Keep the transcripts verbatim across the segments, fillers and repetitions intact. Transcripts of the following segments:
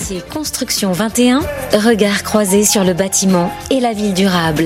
dossier Construction vingt et un, regard croisé sur le bâtiment et la ville durable.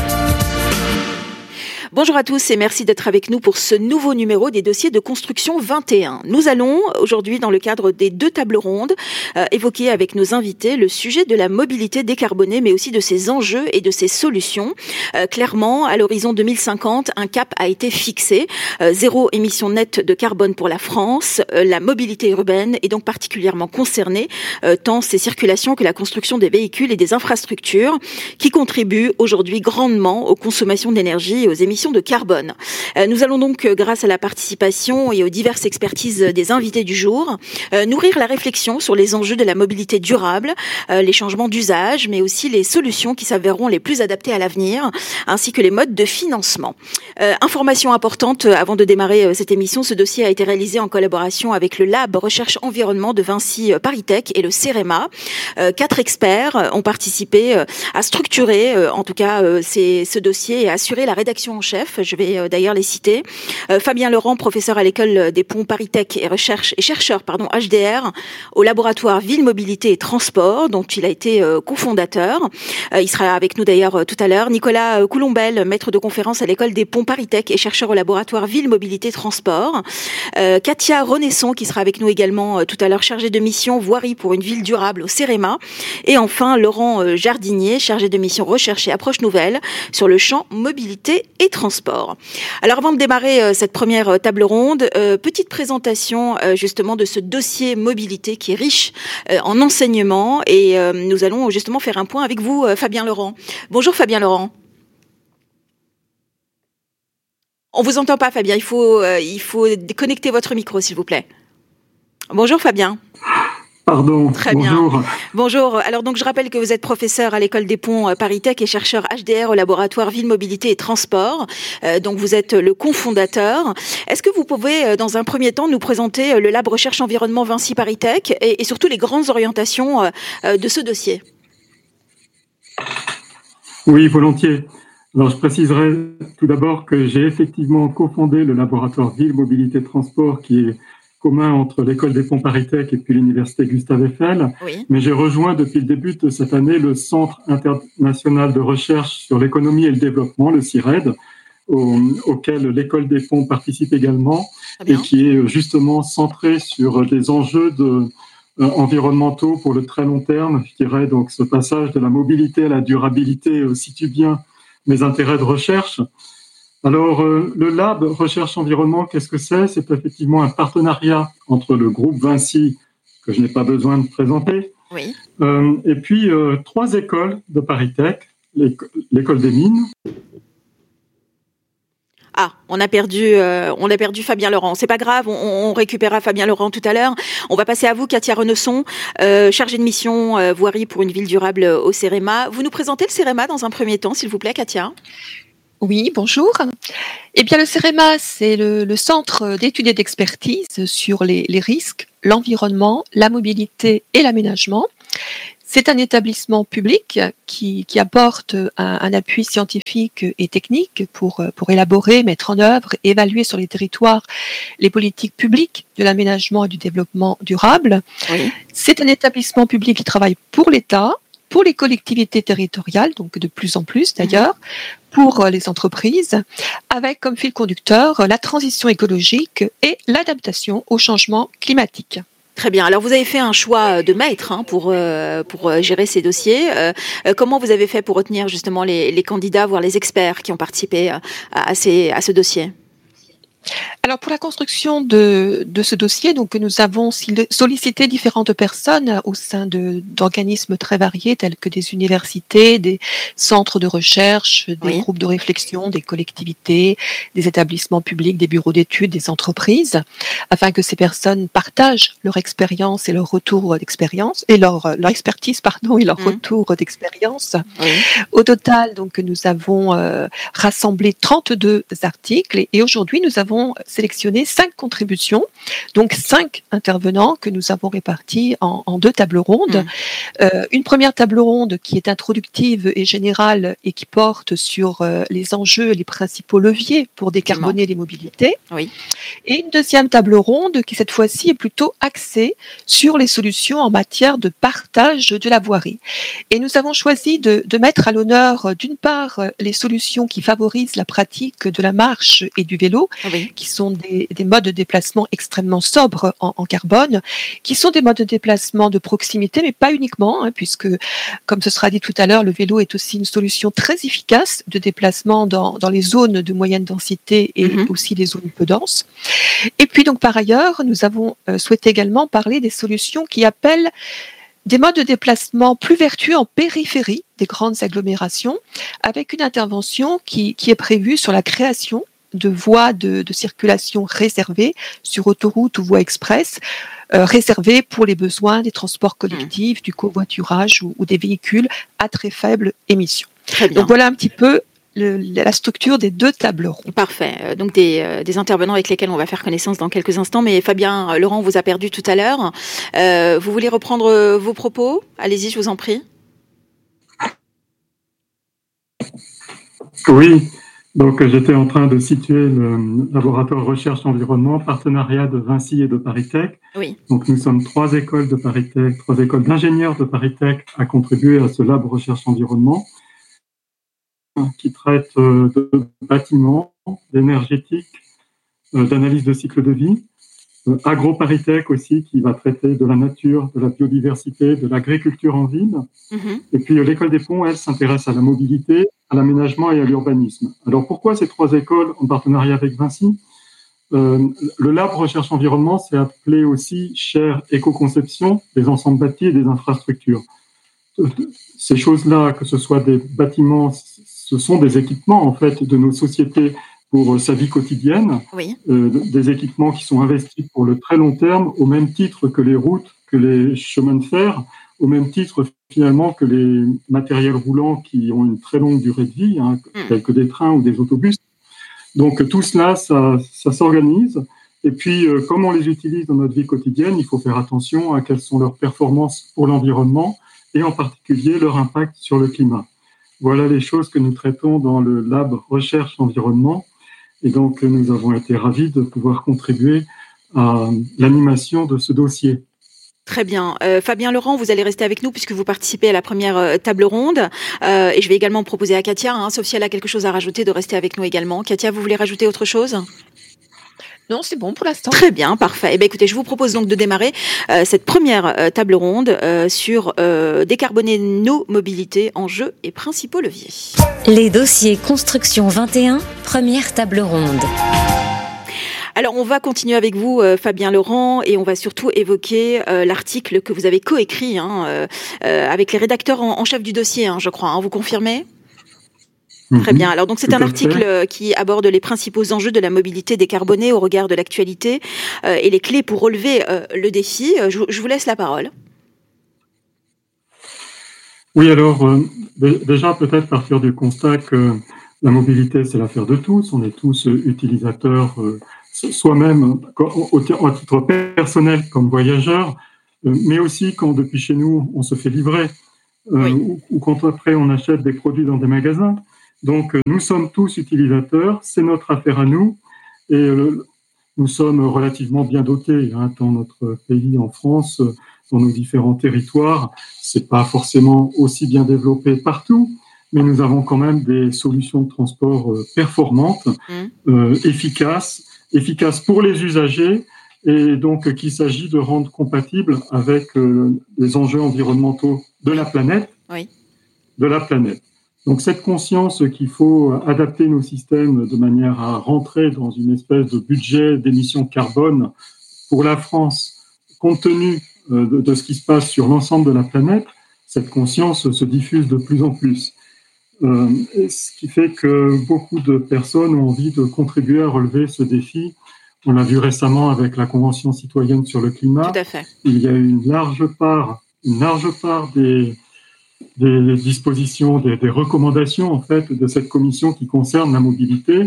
Bonjour à tous et merci d'être avec nous pour ce nouveau numéro des dossiers de construction vingt et un. Nous allons aujourd'hui, dans le cadre des deux tables rondes, euh, évoquer avec nos invités le sujet de la mobilité décarbonée, mais aussi de ses enjeux et de ses solutions. Euh, clairement, à l'horizon deux mille cinquante, un cap a été fixé. Euh, zéro émission nette de carbone pour la France. Euh, la mobilité urbaine est donc particulièrement concernée, euh, tant ces circulations que la construction des véhicules et des infrastructures qui contribuent aujourd'hui grandement aux consommations d'énergie et aux émissions de carbone. Euh, nous allons donc, euh, grâce à la participation et aux diverses expertises des invités du jour, euh, nourrir la réflexion sur les enjeux de la mobilité durable, euh, les changements d'usage, mais aussi les solutions qui s'avéreront les plus adaptées à l'avenir, ainsi que les modes de financement. Euh, information importante, euh, avant de démarrer euh, cette émission, ce dossier a été réalisé en collaboration avec le Lab Recherche Environnement de Vinci euh, ParisTech et le CEREMA. Euh, quatre experts euh, ont participé euh, à structurer, euh, en tout cas, euh, ces, ce dossier et à assurer la rédaction en chef. Je vais euh, d'ailleurs les citer. Euh, Fabien Laurent, professeur à l'école des ponts ParisTech et, recherche, et chercheur pardon, H D R au laboratoire Ville, Mobilité et Transport, dont il a été euh, cofondateur. Euh, il sera avec nous d'ailleurs euh, tout à l'heure. Nicolas euh, Coulombel, maître de conférence à l'école des ponts ParisTech et chercheur au laboratoire Ville, Mobilité et Transport. Euh, Katia Renesson, qui sera avec nous également euh, tout à l'heure, chargée de mission voirie pour une ville durable au CEREMA. Et enfin, Laurent euh, Jardinier, chargé de mission recherche et approche nouvelle sur le champ mobilité et transport. Transport. Alors avant de démarrer euh, cette première euh, table ronde, euh, petite présentation euh, justement de ce dossier mobilité qui est riche euh, en enseignements et euh, nous allons justement faire un point avec vous, euh, Fabien Laurent. Bonjour Fabien Laurent. On vous entend pas Fabien, il faut, euh, il faut déconnecter votre micro s'il vous plaît. Bonjour Fabien. Pardon, Très bonjour. Bien. Bonjour. Alors donc je rappelle que vous êtes professeur à l'école des ponts ParisTech et chercheur H D R au laboratoire Ville, Mobilité et Transport. Euh, donc vous êtes le cofondateur. Est-ce que vous pouvez dans un premier temps nous présenter le Lab Recherche Environnement Vinci ParisTech et, et surtout les grandes orientations euh, de ce dossier? Oui, volontiers. Alors je préciserai tout d'abord que j'ai effectivement cofondé le laboratoire Ville, Mobilité et Transport qui est commun entre l'école des ponts ParisTech et puis l'université Gustave Eiffel. Oui. Mais j'ai rejoint depuis le début de cette année le Centre international de recherche sur l'économie et le développement, le CIRED, au, auquel l'école des ponts participe également et qui est justement centré sur des enjeux de, euh, environnementaux pour le très long terme. Je dirais donc ce passage de la mobilité à la durabilité euh, situe bien mes intérêts de recherche. Alors, euh, le Lab Recherche Environnement, qu'est-ce que c'est? C'est effectivement un partenariat entre le groupe Vinci, que je n'ai pas besoin de présenter, oui. euh, et puis euh, trois écoles de ParisTech, l'école des mines. Ah, on a perdu, euh, on a perdu Fabien Laurent. C'est pas grave, on, on récupérera Fabien Laurent tout à l'heure. On va passer à vous, Katia Renesson, euh, chargée de mission euh, voirie pour une ville durable au CEREMA. Vous nous présentez le CEREMA dans un premier temps, s'il vous plaît, Katia? Oui, bonjour. Eh bien, le CEREMA, c'est le, le centre d'études et d'expertise sur les, les risques, l'environnement, la mobilité et l'aménagement. C'est un établissement public qui, qui apporte un, un appui scientifique et technique pour, pour élaborer, mettre en œuvre, évaluer sur les territoires les politiques publiques de l'aménagement et du développement durable. Oui. C'est un établissement public qui travaille pour l'État, pour les collectivités territoriales, donc de plus en plus d'ailleurs, pour les entreprises, avec comme fil conducteur la transition écologique et l'adaptation au changement climatique. Très bien. Alors, vous avez fait un choix de maître hein, pour, euh, pour gérer ces dossiers. Euh, comment vous avez fait pour retenir justement les, les candidats, voire les experts qui ont participé à, à, ces, à ce dossier ? Alors pour la construction de, de ce dossier, donc nous avons sollicité différentes personnes au sein de, d'organismes très variés tels que des universités, des centres de recherche, des oui. groupes de réflexion, des collectivités, des établissements publics, des bureaux d'études, des entreprises, afin que ces personnes partagent leur expérience et leur retour d'expérience et leur, leur expertise pardon et leur mmh. retour d'expérience. Oui. Au total, donc nous avons euh, rassemblé trente-deux articles et, et aujourd'hui nous avons avons sélectionné cinq contributions, donc cinq intervenants que nous avons répartis en, en deux tables rondes. Mmh. Euh, une première table ronde qui est introductive et générale et qui porte sur euh, les enjeux et les principaux leviers pour décarboner les mobilités. Oui. Et une deuxième table ronde qui, cette fois-ci, est plutôt axée sur les solutions en matière de partage de la voirie. Et nous avons choisi de, de mettre à l'honneur, d'une part, les solutions qui favorisent la pratique de la marche et du vélo, oui. qui sont des, des modes de déplacement extrêmement sobres en, en carbone, qui sont des modes de déplacement de proximité, mais pas uniquement, hein, puisque, comme ce sera dit tout à l'heure, le vélo est aussi une solution très efficace de déplacement dans, dans les zones de moyenne densité et mm-hmm. aussi les zones peu denses. Et puis donc par ailleurs, nous avons euh, souhaité également parler des solutions qui appellent des modes de déplacement plus vertueux en périphérie des grandes agglomérations, avec une intervention qui, qui est prévue sur la création de voies de, de circulation réservées sur autoroute ou voies express, euh, réservées pour les besoins des transports collectifs, mmh. du covoiturage ou, ou des véhicules à très faible émission. Très bien. Donc voilà un petit peu Le, la structure des deux tables rondes. Parfait. Donc des, euh, des intervenants avec lesquels on va faire connaissance dans quelques instants. Mais Fabien, euh, Laurent vous a perdu tout à l'heure. Euh, vous voulez reprendre euh, vos propos ? Allez-y, je vous en prie. Oui. Donc j'étais en train de situer le laboratoire recherche environnement, partenariat de Vinci et de ParisTech. Oui. Donc nous sommes trois écoles de ParisTech, trois écoles d'ingénieurs de ParisTech à contribuer à ce lab recherche environnement, qui traite de bâtiments, d'énergétique, d'analyse de cycle de vie. AgroParisTech aussi, qui va traiter de la nature, de la biodiversité, de l'agriculture en ville. Mm-hmm. Et puis l'école des ponts, elle, s'intéresse à la mobilité, à l'aménagement et à l'urbanisme. Alors pourquoi ces trois écoles en partenariat avec Vinci ? euh, Le lab recherche environnement, c'est appelé aussi chaire éco-conception des ensembles bâtis et des infrastructures. Ces choses-là, que ce soit des bâtiments, ce sont des équipements en fait de nos sociétés pour sa vie quotidienne, oui. euh, des équipements qui sont investis pour le très long terme, au même titre que les routes, que les chemins de fer, au même titre finalement que les matériels roulants qui ont une très longue durée de vie, hein, mm. tels que des trains ou des autobus. Donc tout cela, ça, ça s'organise. Et puis, euh, comme on les utilise dans notre vie quotidienne, il faut faire attention à quelles sont leurs performances pour l'environnement et en particulier leur impact sur le climat. Voilà les choses que nous traitons dans le lab recherche environnement. Et donc, nous avons été ravis de pouvoir contribuer à l'animation de ce dossier. Très bien. Euh, Fabien, Laurent, vous allez rester avec nous puisque vous participez à la première euh, table ronde. Euh, et je vais également proposer à Katia, hein, sauf si elle a quelque chose à rajouter, de rester avec nous également. Katia, vous voulez rajouter autre chose ? Non, c'est bon pour l'instant. Très bien, parfait. Eh bien, écoutez, je vous propose donc de démarrer euh, cette première euh, table ronde euh, sur euh, décarboner nos mobilités, enjeux et principaux leviers. Les dossiers Construction vingt et un, première table ronde. Alors, on va continuer avec vous, euh, Fabien Laurent, et on va surtout évoquer euh, l'article que vous avez coécrit hein, euh, euh, avec les rédacteurs en, en chef du dossier, hein, je crois. Hein, vous confirmez ? Très bien. Alors donc c'est un article qui aborde les principaux enjeux de la mobilité décarbonée au regard de l'actualité euh, et les clés pour relever euh, le défi. Je, je vous laisse la parole. Oui, alors euh, déjà peut-être partir du constat que la mobilité c'est l'affaire de tous. On est tous utilisateurs euh, soi-même au, au titre personnel comme voyageurs, euh, mais aussi quand depuis chez nous on se fait livrer euh, oui. ou, ou quand après on achète des produits dans des magasins. Donc, nous sommes tous utilisateurs, c'est notre affaire à nous, et euh, nous sommes relativement bien dotés hein, dans notre pays, en France, dans nos différents territoires. C'est pas forcément aussi bien développé partout, mais nous avons quand même des solutions de transport euh, performantes, mmh. euh, efficaces, efficaces pour les usagers, et donc qu'il s'agit de rendre compatibles avec euh, les enjeux environnementaux de la planète, oui. de la planète. Donc cette conscience qu'il faut adapter nos systèmes de manière à rentrer dans une espèce de budget d'émissions carbone pour la France, compte tenu de, de ce qui se passe sur l'ensemble de la planète, cette conscience se diffuse de plus en plus. Euh, ce qui fait que beaucoup de personnes ont envie de contribuer à relever ce défi. On l'a vu récemment avec la Convention citoyenne sur le climat. Tout à fait. Il y a une large part, une large part des des dispositions, des, des recommandations en fait de cette commission qui concerne la mobilité.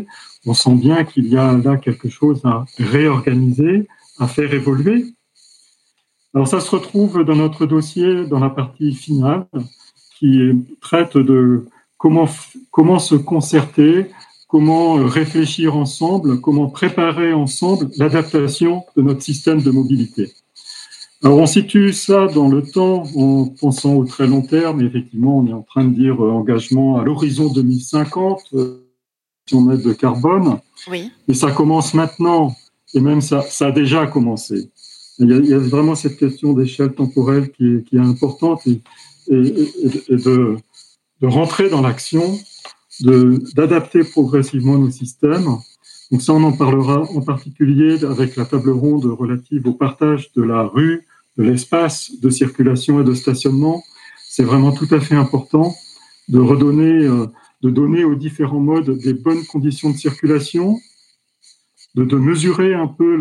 on sent bien qu'il y a là quelque chose à réorganiser, à faire évoluer. Alors ça se retrouve dans notre dossier, dans la partie finale, qui traite de comment, comment se concerter, comment réfléchir ensemble, comment préparer ensemble l'adaptation de notre système de mobilité. Alors on situe ça dans le temps en pensant au très long terme. Effectivement, on est en train de dire euh, engagement à l'horizon deux mille cinquante, euh, net de carbone. Oui. Mais ça commence maintenant, et même ça, ça a déjà commencé. Il y a, il y a vraiment cette question d'échelle temporelle qui est, qui est importante et, et, et, et de, de rentrer dans l'action, de, d'adapter progressivement nos systèmes. Donc ça, on en parlera en particulier avec la table ronde relative au partage de la rue, de l'espace de circulation et de stationnement. C'est vraiment tout à fait important de redonner, de donner aux différents modes des bonnes conditions de circulation, de, de mesurer un peu